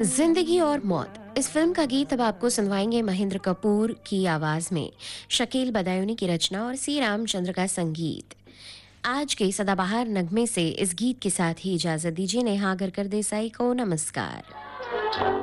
जिंदगी और मौत इस फिल्म का गीत अब आपको सुनवाएंगे महेंद्र कपूर की आवाज में, शकील बदायूनी की रचना और सी रामचंद्र का संगीत। आज के सदाबहार नगमे से इस गीत के साथ ही इजाजत दीजिए। नेहा गरकर देसाई को नमस्कार।